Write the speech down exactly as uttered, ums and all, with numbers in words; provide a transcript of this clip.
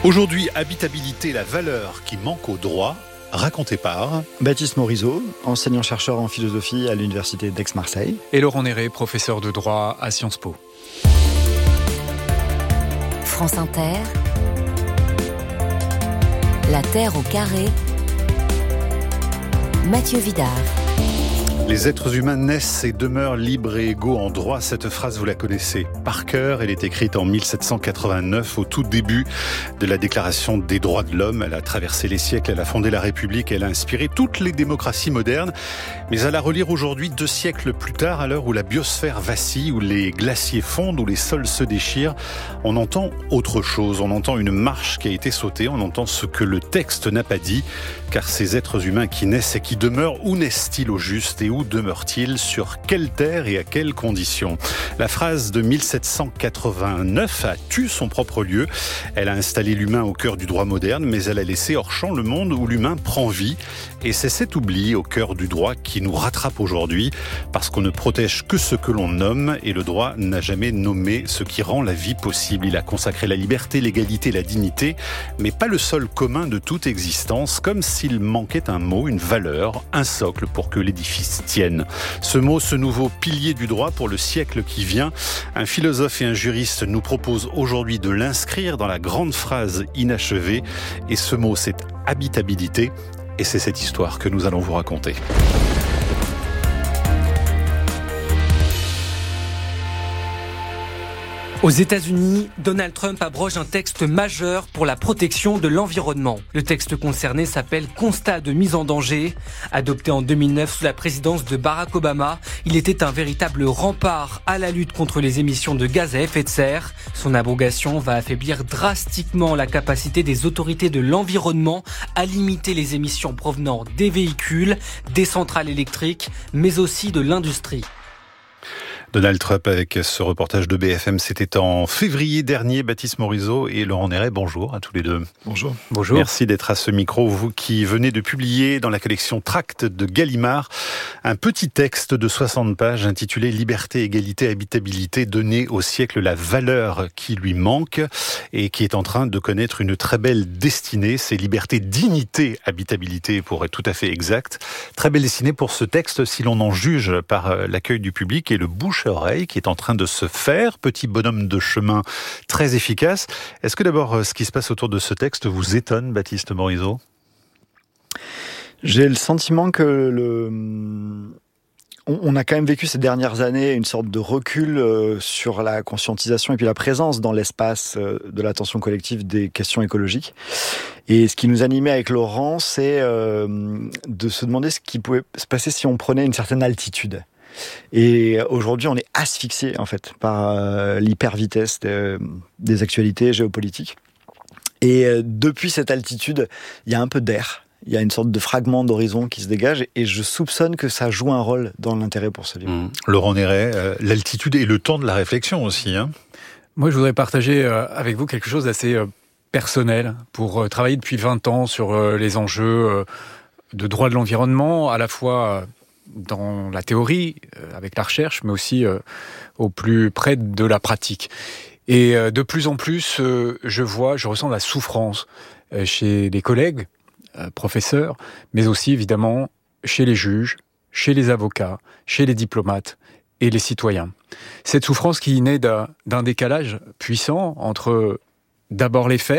Aujourd'hui, habitabilité, la valeur qui manque au droit, raconté par Baptiste Morisot, enseignant-chercheur en philosophie à l'université d'Aix-Marseille. Et Laurent Néret, professeur de droit à Sciences Po. France Inter, La Terre au carré, Mathieu Vidard. Les êtres humains naissent et demeurent libres et égaux en droit. Cette phrase, vous la connaissez par cœur. Elle est écrite en mille sept cent quatre-vingt-neuf, au tout début de la Déclaration des droits de l'homme. Elle a traversé les siècles, elle a fondé la République, elle a inspiré toutes les démocraties modernes. Mais à la relire aujourd'hui, deux siècles plus tard, à l'heure où la biosphère vacille, où les glaciers fondent, où les sols se déchirent, on entend autre chose. On entend une marche qui a été sautée, on entend ce que le texte n'a pas dit. Car ces êtres humains qui naissent et qui demeurent, où naissent-ils au juste et où demeure-t-il, sur quelle terre et à quelles conditions? La phrase de mille sept cent quatre-vingt-neuf a tu son propre lieu. Elle a installé l'humain au cœur du droit moderne, mais elle a laissé hors champ le monde où l'humain prend vie. Et c'est cet oubli au cœur du droit qui nous rattrape aujourd'hui, parce qu'on ne protège que ce que l'on nomme, et le droit n'a jamais nommé ce qui rend la vie possible. Il a consacré la liberté, l'égalité, la dignité, mais pas le sol commun de toute existence, comme s'il manquait un mot, une valeur, un socle pour que l'édifice tienne. Ce mot, ce nouveau pilier du droit pour le siècle qui vient, un philosophe et un juriste nous proposent aujourd'hui de l'inscrire dans la grande phrase inachevée, et ce mot, c'est habitabilité, et c'est cette histoire que nous allons vous raconter. Aux États-Unis, Donald Trump abroge un texte majeur pour la protection de l'environnement. Le texte concerné s'appelle « Constat de mise en danger ». Adopté en deux mille neuf sous la présidence de Barack Obama, il était un véritable rempart à la lutte contre les émissions de gaz à effet de serre. Son abrogation va affaiblir drastiquement la capacité des autorités de l'environnement à limiter les émissions provenant des véhicules, des centrales électriques, mais aussi de l'industrie. Donald Trump avec ce reportage de B F M, c'était en février dernier. Baptiste Morisot et Laurent Néret, bonjour à tous les deux. Bonjour. Bonjour. Merci d'être à ce micro, vous qui venez de publier dans la collection Tracts de Gallimard un petit texte de soixante pages intitulé « Liberté, égalité, habitabilité, donner au siècle la valeur qui lui manque » et qui est en train de connaître une très belle destinée. C'est liberté, dignité, habitabilité pour être tout à fait exact. Très belle destinée pour ce texte si l'on en juge par l'accueil du public et le bouche oreille qui est en train de se faire, petit bonhomme de chemin très efficace. Est-ce que d'abord ce qui se passe autour de ce texte vous étonne, Baptiste Morisot? J'ai le sentiment que le... on a quand même vécu ces dernières années une sorte de recul sur la conscientisation et puis la présence dans l'espace de l'attention collective des questions écologiques. Et ce qui nous animait avec Laurent, c'est de se demander ce qui pouvait se passer si on prenait une certaine altitude. Et aujourd'hui, on est asphyxié en fait par euh, l'hyper-vitesse de, des actualités géopolitiques. Et euh, depuis cette altitude, il y a un peu d'air. Il y a une sorte de fragment d'horizon qui se dégage et je soupçonne que ça joue un rôle dans l'intérêt pour ce livre. Mmh. Laurent Néret, euh, l'altitude et le temps de la réflexion aussi. Hein. Moi, je voudrais partager euh, avec vous quelque chose d'assez euh, personnel pour euh, travailler depuis vingt ans sur euh, les enjeux euh, de droit de l'environnement, à la fois euh, dans la théorie, euh, avec la recherche, mais aussi euh, au plus près de la pratique. Et euh, de plus en plus, euh, je vois, je ressens la souffrance euh, chez les collègues, euh, professeurs, mais aussi évidemment chez les juges, chez les avocats, chez les diplomates et les citoyens. Cette souffrance qui naît d'un, d'un décalage puissant entre d'abord les faits,